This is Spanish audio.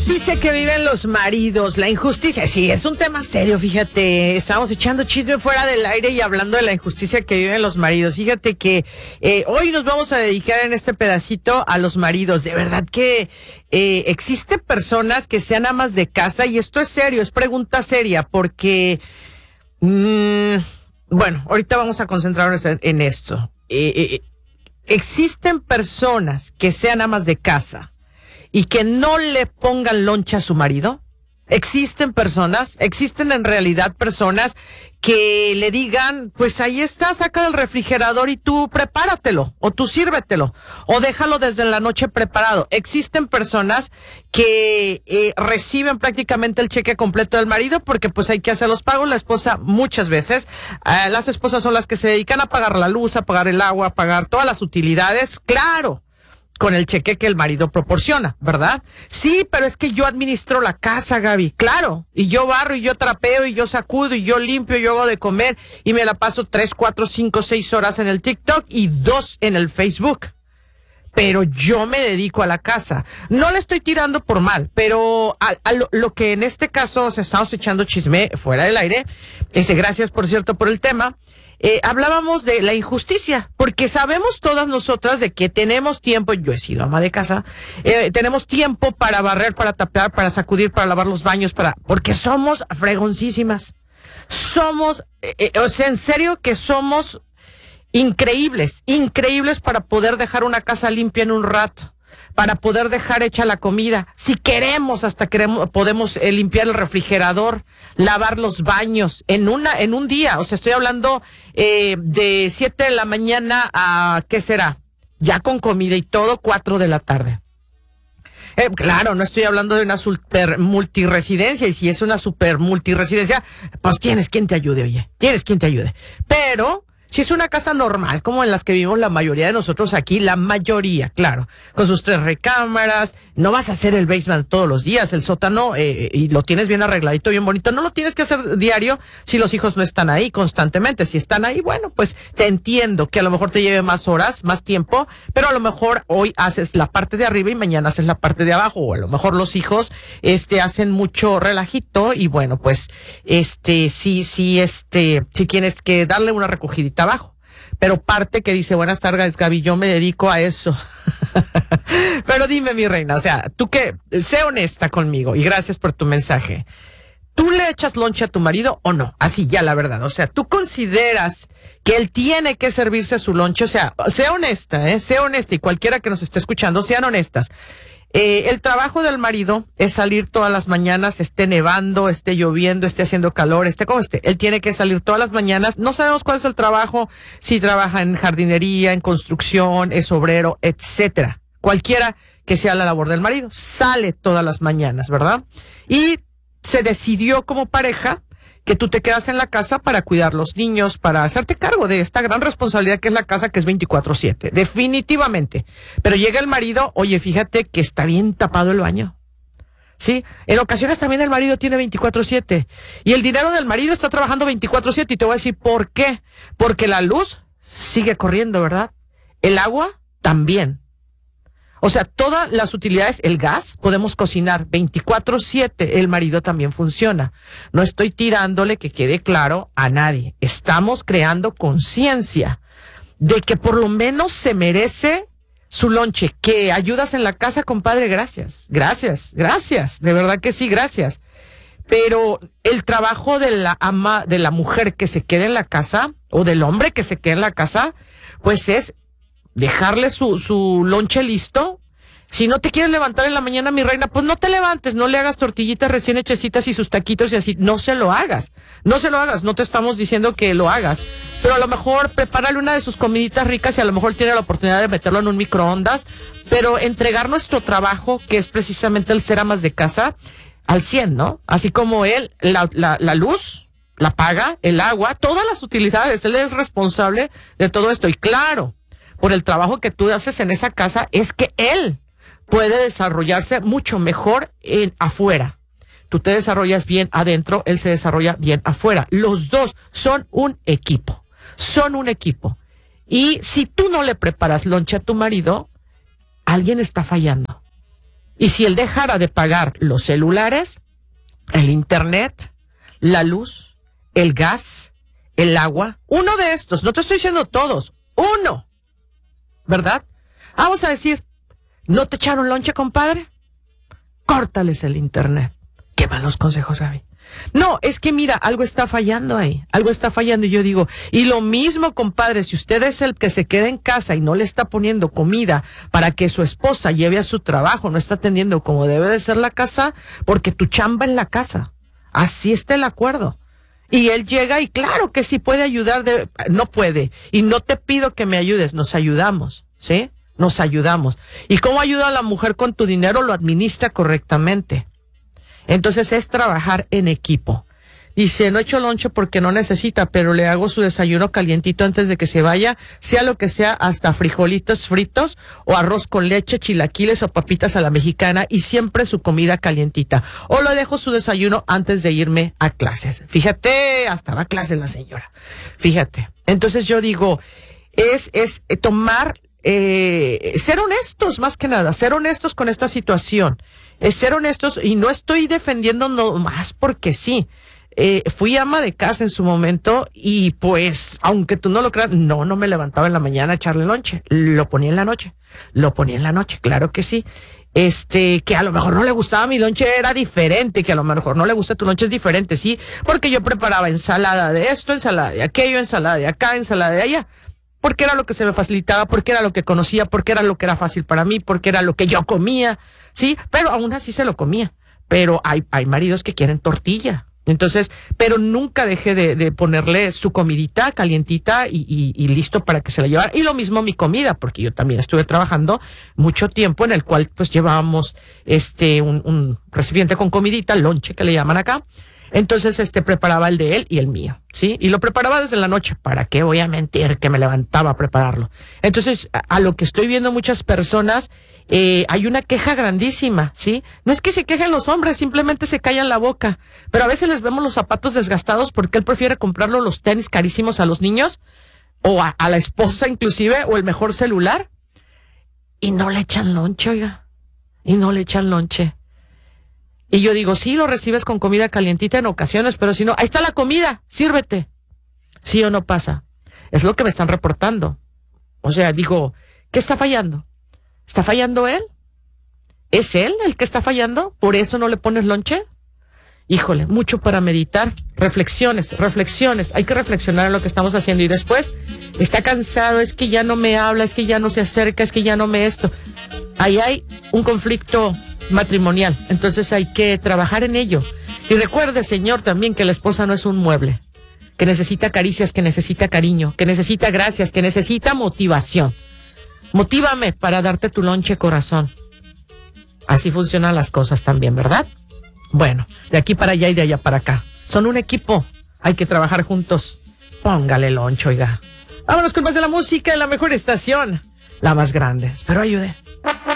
injusticia que viven los maridos, la injusticia, sí, es un tema serio, fíjate, estamos echando chisme fuera del aire y hablando de la injusticia que viven los maridos. Fíjate que hoy nos vamos a dedicar en este pedacito a los maridos. De verdad que existen personas que sean amas de casa, y esto es serio, es pregunta seria, porque, bueno, ahorita vamos a concentrarnos en esto. Existen personas que sean amas de casa y que no le pongan loncha a su marido. Existen en realidad personas que le digan, pues ahí está, saca del refrigerador y tú prepáratelo, o tú sírvetelo, o déjalo desde la noche preparado. Existen personas que reciben prácticamente el cheque completo del marido porque pues hay que hacer los pagos. La esposa muchas veces, las esposas son las que se dedican a pagar la luz, a pagar el agua, a pagar todas las utilidades, claro, con el cheque que el marido proporciona, ¿verdad? Sí, pero es que yo administro la casa, Gaby, claro, y yo barro, y yo trapeo, y yo sacudo, y yo limpio, y yo hago de comer, y me la paso 3, 4, 5, 6 horas en el TikTok y 2 en el Facebook. Pero yo me dedico a la casa. No le estoy tirando por mal, pero lo que en este caso, o sea, estamos echando chisme fuera del aire. Gracias, por cierto, por el tema. Hablábamos de la injusticia, porque sabemos todas nosotras de que tenemos tiempo. Yo he sido ama de casa. Tenemos tiempo para barrer, para tapear, para sacudir, para lavar los baños, porque somos fregoncísimas. Somos, o sea, en serio que somos increíbles para poder dejar una casa limpia en un rato, para poder dejar hecha la comida. Si queremos, podemos limpiar el refrigerador, lavar los baños en un día. O sea, estoy hablando de 7 de la mañana a, ¿qué será? Ya con comida y todo, 4 de la tarde. Claro, no estoy hablando de una super multiresidencia, y si es una super multiresidencia, pues tienes quien te ayude, oye, tienes quien te ayude. Pero si es una casa normal, como en las que vivimos la mayoría de nosotros aquí, la mayoría, claro, con sus 3 recámaras, no vas a hacer el basement todos los días, el sótano, y lo tienes bien arregladito, bien bonito, no lo tienes que hacer diario si los hijos no están ahí constantemente. Si están ahí, bueno, pues te entiendo que a lo mejor te lleve más horas, más tiempo, pero a lo mejor hoy haces la parte de arriba y mañana haces la parte de abajo, o a lo mejor los hijos, hacen mucho relajito, y bueno, pues, si tienes que darle una recogidita abajo. Pero parte que dice, buenas tardes, Gaby, yo me dedico a eso. Pero dime, mi reina, o sea, tú sé honesta conmigo, y gracias por tu mensaje. ¿Tú le echas lonche a tu marido o no? Así ya, la verdad. O sea, ¿tú consideras que él tiene que servirse su lonche? O sea, sea honesta, sea honesta, y cualquiera que nos esté escuchando, sean honestas. El trabajo del marido es salir todas las mañanas, esté nevando, esté lloviendo, esté haciendo calor, como esté. Él tiene que salir todas las mañanas. No sabemos cuál es el trabajo, si trabaja en jardinería, en construcción, es obrero, etcétera. Cualquiera que sea la labor del marido, sale todas las mañanas, ¿verdad? Y se decidió como pareja que tú te quedas en la casa para cuidar los niños, para hacerte cargo de esta gran responsabilidad que es la casa, que es 24/7, definitivamente. Pero llega el marido, oye, fíjate que está bien tapado el baño. Sí, en ocasiones también el marido tiene 24/7, y el dinero del marido está trabajando 24/7, y te voy a decir por qué. Porque la luz sigue corriendo, ¿verdad? El agua también. O sea, todas las utilidades, el gas, podemos cocinar 24/7, el marido también funciona. No estoy tirándole, que quede claro, a nadie. Estamos creando conciencia de que por lo menos se merece su lonche. Que ayudas en la casa, compadre, gracias, de verdad que sí, gracias. Pero el trabajo de la mujer que se quede en la casa, o del hombre que se quede en la casa, pues es dejarle su lonche listo. Si no te quieres levantar en la mañana, mi reina, pues no te levantes, no le hagas tortillitas recién hechecitas y sus taquitos y así, no se lo hagas, no te estamos diciendo que lo hagas, pero a lo mejor prepárale una de sus comiditas ricas, y a lo mejor tiene la oportunidad de meterlo en un microondas, pero entregar nuestro trabajo, que es precisamente el ser amas de casa, al 100, ¿no? Así como él, la luz la paga, el agua, todas las utilidades, él es responsable de todo esto. Y claro, por el trabajo que tú haces en esa casa, es que él puede desarrollarse mucho mejor afuera. Tú te desarrollas bien adentro, él se desarrolla bien afuera. Los dos son un equipo. Y si tú no le preparas lonche a tu marido, alguien está fallando. Y si él dejara de pagar los celulares, el internet, la luz, el gas, el agua, uno de estos, no te estoy diciendo todos, uno, ¿verdad? Vamos a decir, ¿no te echaron lonche, compadre? Córtales el internet. Qué malos consejos, Gaby. No, es que mira, algo está fallando ahí, algo está fallando y yo digo, y lo mismo, compadre, si usted es el que se queda en casa y no le está poniendo comida para que su esposa lleve a su trabajo, no está atendiendo como debe de ser la casa, porque tu chamba en la casa, así está el acuerdo. Y él llega y claro que sí puede ayudar, no puede, y no te pido que me ayudes, nos ayudamos, ¿sí? Nos ayudamos. ¿Y cómo ayuda a la mujer con tu dinero? Lo administra correctamente. Entonces es trabajar en equipo. Dice, no echo lonche porque no necesita, pero le hago su desayuno calientito antes de que se vaya, sea lo que sea, hasta frijolitos fritos o arroz con leche, chilaquiles o papitas a la mexicana y siempre su comida calientita. O le dejo su desayuno antes de irme a clases. Fíjate, hasta va a clases la señora. Fíjate. Entonces yo digo, es tomar... ser honestos más que nada, ser honestos con esta situación, ser honestos y no estoy defendiendo nomás porque sí. Fui ama de casa en su momento y pues, aunque tú no lo creas, no me levantaba en la mañana a echarle lonche, lo ponía en la noche, claro que sí. Que a lo mejor no le gustaba mi lonche era diferente, que a lo mejor no le gusta tu lonche es diferente, sí, porque yo preparaba ensalada de esto, ensalada de aquello, ensalada de acá, ensalada de allá. Porque era lo que se me facilitaba, porque era lo que conocía, porque era lo que era fácil para mí, porque era lo que yo comía, ¿sí? Pero aún así se lo comía. Pero hay maridos que quieren tortilla. Entonces, pero nunca dejé de ponerle su comidita calientita y listo para que se la llevara. Y lo mismo mi comida, porque yo también estuve trabajando mucho tiempo en el cual pues llevábamos un recipiente con comidita, lonche que le llaman acá. Entonces, preparaba el de él y el mío, ¿sí? Y lo preparaba desde la noche. ¿Para qué voy a mentir que me levantaba a prepararlo? Entonces, a lo que estoy viendo muchas personas, hay una queja grandísima, ¿sí? No es que se quejen los hombres, simplemente se callan la boca. Pero a veces les vemos los zapatos desgastados porque él prefiere comprarlo los tenis carísimos a los niños, o a la esposa inclusive, o el mejor celular. Y no le echan lonche, oiga. Y no le echan lonche. Y yo digo, sí, lo recibes con comida calientita en ocasiones, pero si no, ahí está la comida, sírvete. ¿Sí o no pasa? Es lo que me están reportando. O sea, digo, ¿qué está fallando? ¿Está fallando él? ¿Es él el que está fallando? ¿Por eso no le pones lonche? Híjole, mucho para meditar. Reflexiones. Hay que reflexionar en lo que estamos haciendo. Y después, está cansado, es que ya no me habla, es que ya no se acerca, es que ya no me esto. Ahí hay un conflicto matrimonial, entonces hay que trabajar en ello. Y recuerde, señor, también que la esposa no es un mueble, que necesita caricias, que necesita cariño, que necesita gracias, que necesita motivación. Motívame para darte tu lonche, corazón. Así funcionan las cosas también, ¿verdad? Bueno, de aquí para allá y de allá para acá. Son un equipo, hay que trabajar juntos. Póngale lonche, oiga. Vámonos con más de la música en la mejor estación, la más grande. Espero ayude.